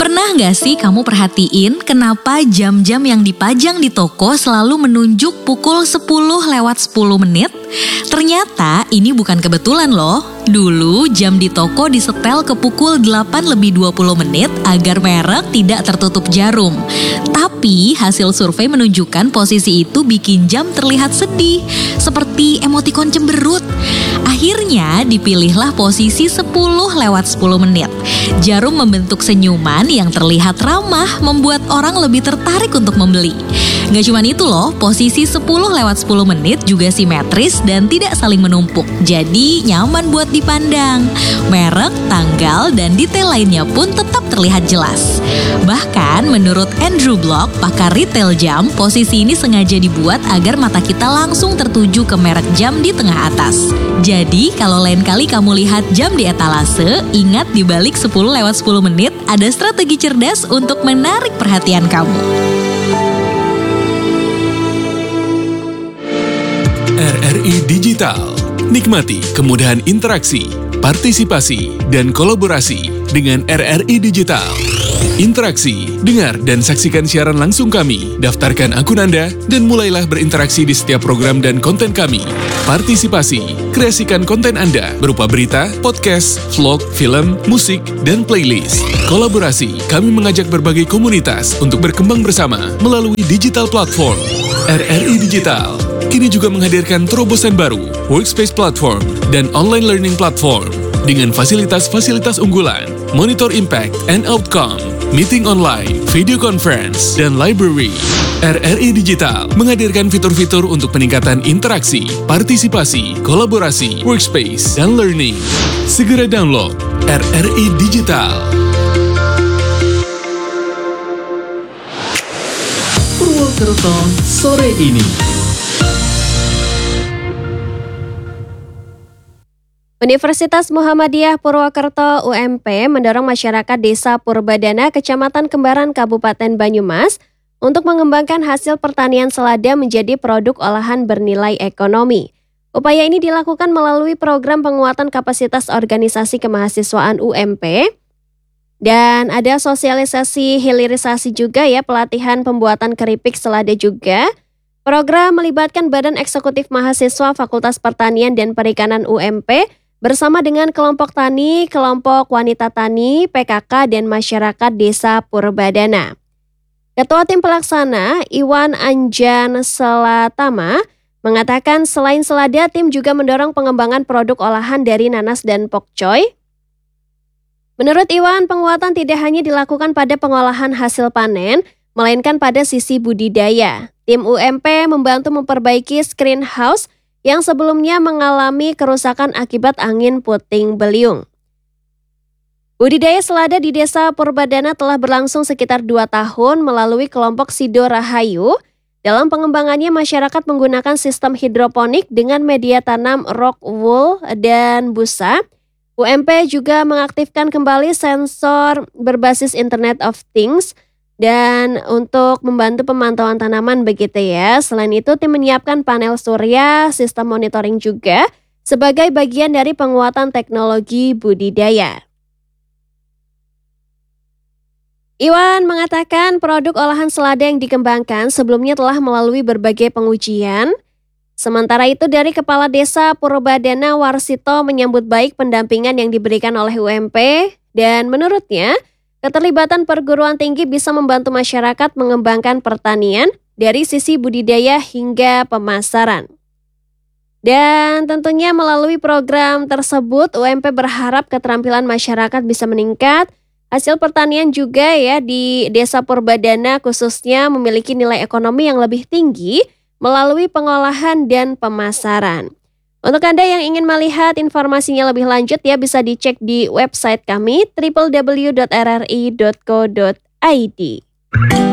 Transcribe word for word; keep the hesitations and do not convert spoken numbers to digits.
Pernah nggak sih kamu perhatiin kenapa jam-jam yang dipajang di toko selalu menunjuk pukul sepuluh lewat sepuluh menit? Ternyata ini bukan kebetulan loh. Dulu jam di toko disetel ke pukul delapan lebih dua puluh menit agar merek tidak tertutup jarum. Tapi hasil survei menunjukkan posisi itu bikin jam terlihat sedih, seperti emotikon cemberut. Akhirnya dipilihlah posisi sepuluh lewat sepuluh menit. Jarum membentuk senyuman yang terlihat ramah, membuat orang lebih tertarik untuk membeli. Gak cuma itu loh, posisi sepuluh lewat sepuluh menit juga simetris dan tidak saling menumpuk. Jadi nyaman buat dipandang. Merek, tanggal, dan detail lainnya pun tetap terlihat jelas. Bahkan menurut Andrew Block, pakar retail jam, posisi ini sengaja dibuat agar mata kita langsung tertuju ke merek jam di tengah atas. Jadi kalau lain kali kamu lihat jam di etalase, ingat di balik sepuluh lewat sepuluh menit ada strategi cerdas untuk menarik perhatian kamu. R R I Digital. Nikmati kemudahan interaksi, partisipasi, dan kolaborasi dengan R R I Digital. Interaksi, dengar dan saksikan siaran langsung kami, daftarkan akun Anda, dan mulailah berinteraksi di setiap program dan konten kami. Partisipasi, kreasikan konten Anda berupa berita, podcast, vlog, film, musik, dan playlist. Kolaborasi, kami mengajak berbagai komunitas untuk berkembang bersama melalui digital platform. R R I Digital kini juga menghadirkan terobosan baru, workspace platform, dan online learning platform dengan fasilitas-fasilitas unggulan, monitor impact and outcome, meeting online, video conference, dan library. R R I Digital menghadirkan fitur-fitur untuk peningkatan interaksi, partisipasi, kolaborasi, workspace, dan learning. Segera download R R I Digital. Purwokerto sore ini. Universitas Muhammadiyah Purwokerto U M P mendorong masyarakat Desa Purbadana, Kecamatan Kembaran, Kabupaten Banyumas untuk mengembangkan hasil pertanian selada menjadi produk olahan bernilai ekonomi. Upaya ini dilakukan melalui program penguatan kapasitas organisasi kemahasiswaan U M P dan ada sosialisasi hilirisasi juga ya, pelatihan pembuatan keripik selada juga. Program melibatkan Badan Eksekutif Mahasiswa Fakultas Pertanian dan Perikanan U M P bersama dengan kelompok tani, kelompok wanita tani, P K K, dan masyarakat Desa Purbadana. Ketua Tim Pelaksana, Iwan Anjan Selatama, mengatakan selain selada, tim juga mendorong pengembangan produk olahan dari nanas dan pokcoy. Menurut Iwan, penguatan tidak hanya dilakukan pada pengolahan hasil panen, melainkan pada sisi budidaya. Tim U M P membantu memperbaiki screen house yang sebelumnya mengalami kerusakan akibat angin puting beliung. Budidaya selada di Desa Purbadana telah berlangsung sekitar dua tahun melalui kelompok Sido Rahayu. Dalam pengembangannya, masyarakat menggunakan sistem hidroponik dengan media tanam rock wool dan busa. U M P juga mengaktifkan kembali sensor berbasis Internet of Things dan untuk membantu pemantauan tanaman begitu ya. Selain itu, tim menyiapkan panel surya, sistem monitoring juga sebagai bagian dari penguatan teknologi budidaya. Iwan mengatakan produk olahan selada yang dikembangkan sebelumnya telah melalui berbagai pengujian. Sementara itu, dari Kepala Desa Purbadana Warsito menyambut baik pendampingan yang diberikan oleh U M P dan menurutnya keterlibatan perguruan tinggi bisa membantu masyarakat mengembangkan pertanian dari sisi budidaya hingga pemasaran. Dan tentunya melalui program tersebut, U M P berharap keterampilan masyarakat bisa meningkat. Hasil pertanian juga ya di Desa Purbadana khususnya memiliki nilai ekonomi yang lebih tinggi melalui pengolahan dan pemasaran. Untuk Anda yang ingin melihat informasinya lebih lanjut ya, bisa dicek di website kami w w w dot r r i dot co dot i d.